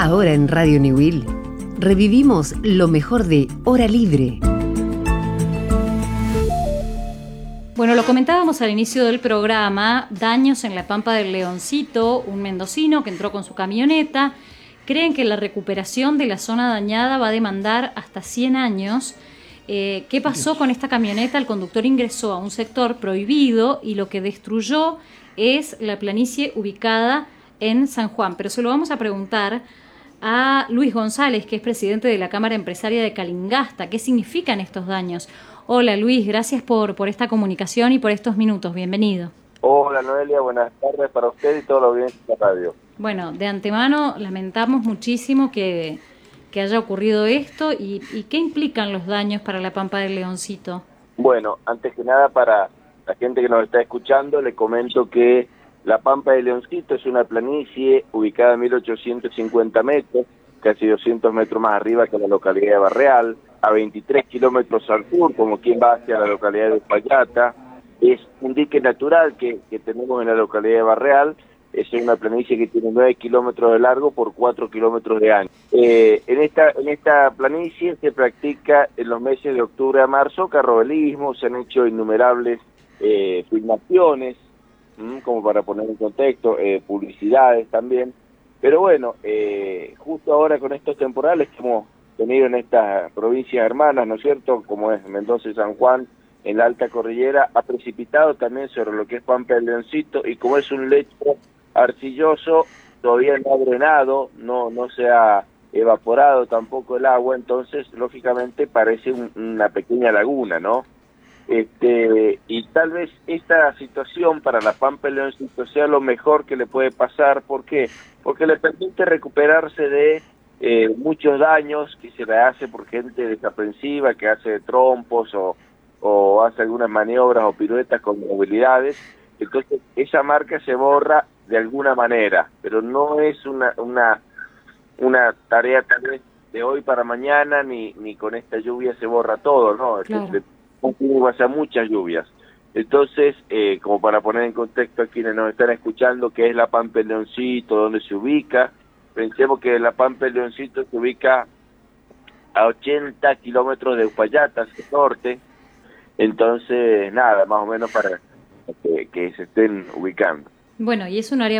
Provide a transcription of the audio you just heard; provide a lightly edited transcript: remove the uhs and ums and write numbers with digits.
Ahora en Radio New Will, revivimos lo mejor de Hora Libre. Bueno, lo comentábamos al inicio del programa, daños en la Pampa del Leoncito, un mendocino que entró con su camioneta. Creen que la recuperación de la zona dañada va a demandar hasta 100 años. ¿Qué pasó con esta camioneta? El conductor ingresó a un sector prohibido y lo que destruyó es la planicie ubicada en San Juan. Pero se lo vamos a preguntar a Luis González, que es presidente de la Cámara Empresaria de Calingasta. ¿Qué significan estos daños? Hola Luis, gracias por esta comunicación y por estos minutos. Bienvenido. Hola Noelia, buenas tardes para usted y toda la audiencia de la radio. Bueno, de antemano lamentamos muchísimo que haya ocurrido esto y ¿qué implican los daños para la Pampa del Leoncito? Bueno, antes que nada para la gente que nos está escuchando, le comento que la Pampa del Leoncito es una planicie ubicada a 1850 metros, casi 200 metros más arriba que la localidad de Barreal, a 23 kilómetros al sur, como quien va hacia la localidad de Uspallata. Es un dique natural que tenemos en la localidad de Barreal. Es una planicie que tiene 9 kilómetros de largo por 4 kilómetros de ancho. En esta planicie se practica en los meses de octubre a marzo carrobelismo, se han hecho innumerables filmaciones, como para poner en contexto, publicidades también. Pero bueno, justo ahora con estos temporales que hemos tenido en estas provincias hermanas, ¿no es cierto?, como es Mendoza y San Juan, en la alta cordillera, ha precipitado también sobre lo que es Pampa del Leoncito, y como es un lecho arcilloso, todavía no ha drenado, no se ha evaporado tampoco el agua, entonces lógicamente parece una pequeña laguna, ¿no? Y tal vez esta situación para la Pampa del Leoncito sea lo mejor que le puede pasar. ¿Por qué? Porque le permite recuperarse de muchos daños que se le hace por gente desaprensiva, que hace trompos o hace algunas maniobras o piruetas con movilidades. Entonces esa marca se borra de alguna manera, pero no es una tarea tal vez de hoy para mañana, ni con esta lluvia se borra todo, ¿no? Claro. Va a ser muchas lluvias. Entonces, como para poner en contexto a quienes nos están escuchando, ¿qué es la Pampa del Leoncito? ¿Dónde se ubica? Pensemos que la Pampa del Leoncito se ubica a 80 kilómetros de Uspallata, hacia el norte. Entonces, nada, más o menos para que se estén ubicando. Bueno, y es un área